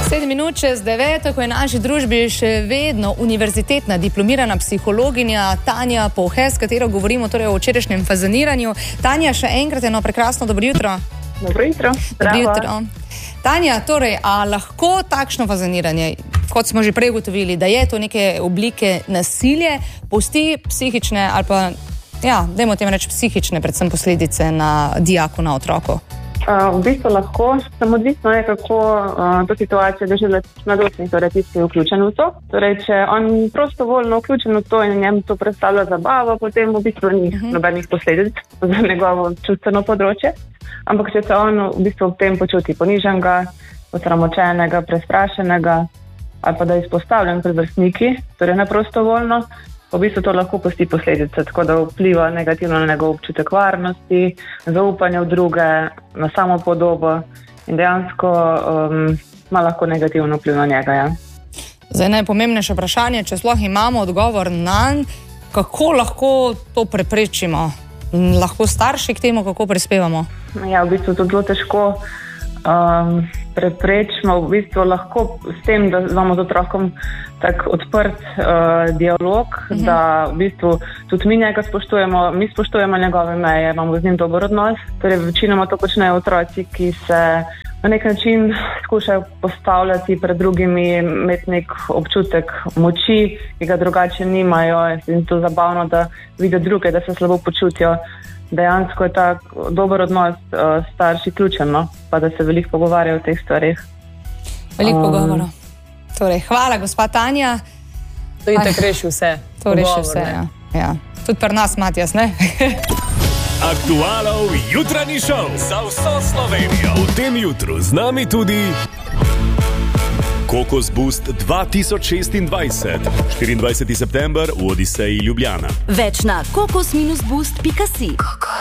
7 minut čez 9, ko je v naši družbi še vedno univerzitetna diplomirana psihologinja Tanja Pouhe, s katero govorimo torej o včerajšnjem fazaniranju. Tanja, še enkrat eno prekrasno dobro jutro. Dobro jutro. Dobro jutro. Tanja, torej, a lahko takšno fazaniranje, kot smo že prej ugotovili, da je to neke oblike nasilje, pusti psihične ali pa, dajmo temu reči psihične predvsem posledice na dijaku, na otroku? V bistvu lahko, samo odvisno je, kako to situacijo doživlja mladostnik, torej tisti vključen v to. Torej, če on prostovoljno vključen v to in njem to predstavlja zabavo, potem v bistvu ni nobenih posledic za njegovo čustveno področje. Ampak če se on v bistvu ob tem počuti ponižanega, osramočenega, prestrašenega ali pa da je izpostavljen pred vrstniki, torej neprostovoljno, v bistvu to lahko pusti posledice, tako da vpliva negativno na njegov občutek varnosti, zaupanje v druge, na samo podobo in dejansko ima lahko negativno vpliv na njega. Ja. Zdaj najpomembnejše vprašanje, če sploh imamo odgovor nanj, kako lahko to preprečimo? Lahko starši k temu, kako prispevamo? Ja, v bistvu to zelo težko preprečimo, v bistvu lahko s tem, da imamo z otrokom tak odprt dialog, da v bistvu tudi mi njega spoštujemo, mi spoštujemo njegove meje, imamo z njim dober odnos. Torej, večinoma to počnejo otroci, ki se na nek način skušajo postavljati pred drugimi, imeti nek občutek moči, ki ga drugače nimajo. In to zabavno, da vidijo druge, da se slabo počutijo. Dejansko je tak dober odnos starši ključen, pa da se veliko pogovarjajo o teh stvarih. Veliko pogovorov. Torej, hvala, gospa Tanja. To itak reši vse. To reši vse, ja. Tudi pri nas, Matjas, ne? Aktualov jutranji šov za vso Slovenijo. V tem jutru z nami tudi Kokos Boost 2026. 24. september v Odiseji Ljubljana. Več na kokos-boost.si.